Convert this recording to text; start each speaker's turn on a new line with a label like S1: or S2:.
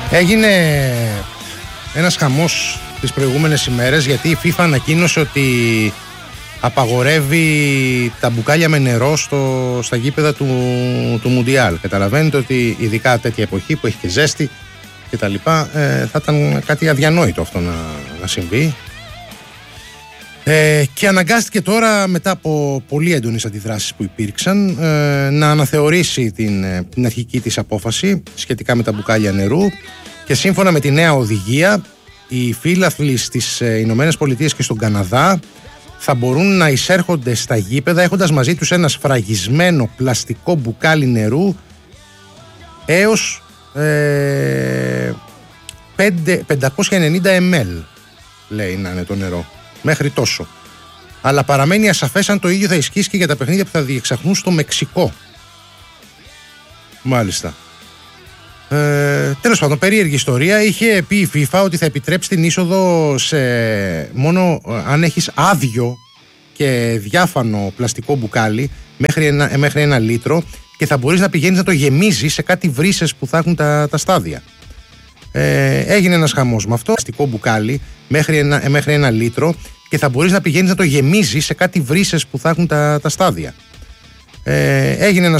S1: Έγινε ένας χαμός τις προηγούμενες ημέρες, γιατί η FIFA ανακοίνωσε ότι απαγορεύει τα μπουκάλια με νερό στα γήπεδα του Μουντιάλ. Καταλαβαίνετε ότι ειδικά τέτοια εποχή που έχει και ζέστη και τα λοιπά, θα ήταν κάτι αδιανόητο αυτό να συμβεί. Και αναγκάστηκε τώρα, μετά από πολύ έντονες αντιδράσεις που υπήρξαν, να αναθεωρήσει την αρχική της απόφαση σχετικά με τα μπουκάλια νερού, και σύμφωνα με τη νέα οδηγία, οι φύλαθλοι στις Ηνωμένες Πολιτείες και στον Καναδά θα μπορούν να εισέρχονται στα γήπεδα έχοντας μαζί τους ένα σφραγισμένο πλαστικό μπουκάλι νερού έως 590 ml, λέει να είναι το νερό, μέχρι τόσο. Αλλά παραμένει ασαφές αν το ίδιο θα ισχύσει και για τα παιχνίδια που θα διεξαχθούν στο Μεξικό. Μάλιστα. Τέλος πάντων, περίεργη ιστορία. Είχε πει η FIFA ότι θα επιτρέψει την είσοδο μόνο αν έχεις άδειο και διάφανο πλαστικό μπουκάλι μέχρι 1 λίτρο, και θα μπορείς να πηγαίνεις να το γεμίζεις σε κάτι βρύσες που θα έχουν τα στάδια. Έγινε ένας χαμός με αυτό. Πλαστικό μπουκάλι μέχρι 1 λίτρο, και θα μπορείς να πηγαίνεις να το γεμίζεις σε κάτι βρύσες που θα έχουν τα στάδια. Έγινε ένας